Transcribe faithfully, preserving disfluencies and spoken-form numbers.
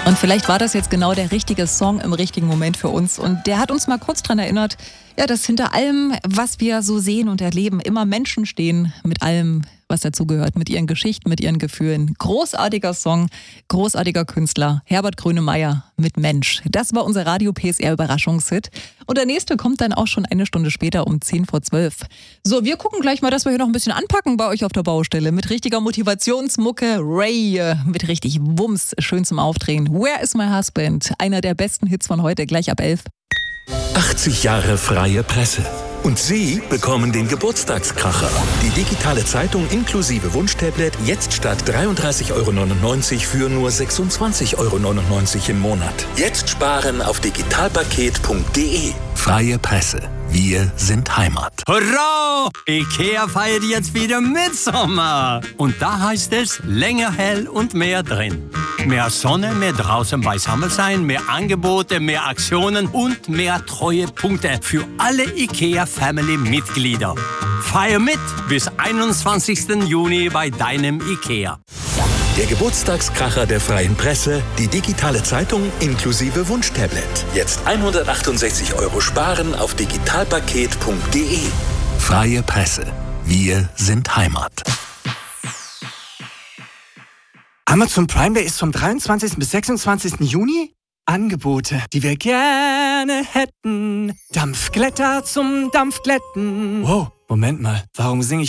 Und vielleicht war das jetzt genau der richtige Song im richtigen Moment für uns. Und der hat uns mal kurz daran erinnert, ja, dass hinter allem, was wir so sehen und erleben, immer Menschen stehen mit allem, was dazugehört, mit ihren Geschichten, mit ihren Gefühlen. Großartiger Song, großartiger Künstler, Herbert Grönemeyer mit Mensch. Das war unser Radio-P S R-Überraschungshit. Und der nächste kommt dann auch schon eine Stunde später um zehn vor zwölf. So, wir gucken gleich mal, dass wir hier noch ein bisschen anpacken bei euch auf der Baustelle. Mit richtiger Motivationsmucke, Ray, mit richtig Wumms, schön zum Aufdrehen. Where is my husband? Einer der besten Hits von heute, gleich ab elf. achtzig Jahre freie Presse. Und Sie bekommen den Geburtstagskracher. Die digitale Zeitung inklusive Wunschtablet jetzt statt dreiunddreißig Euro neunundneunzig für nur sechsundzwanzig Euro neunundneunzig im Monat. Jetzt sparen auf digitalpaket punkt de. Freie Presse. Wir sind Heimat. Hurra! IKEA feiert jetzt wieder Mitsommer. Und da heißt es länger hell und mehr drin. Mehr Sonne, mehr draußen beisammen sein, mehr Angebote, mehr Aktionen und mehr Treuepunkte für alle IKEA-Family-Mitglieder. Feier mit bis einundzwanzigsten Juni bei deinem IKEA. Der Geburtstagskracher der freien Presse, die digitale Zeitung inklusive Wunschtablet. Jetzt hundertachtundsechzig Euro sparen auf digitalpaket punkt de. Freie Presse. Wir sind Heimat. Amazon Prime Day ist vom dreiundzwanzigsten bis sechsundzwanzigsten Juni. Angebote, die wir gerne hätten. Dampfglätter zum Dampfglätten. Wow, Moment mal, warum singe ich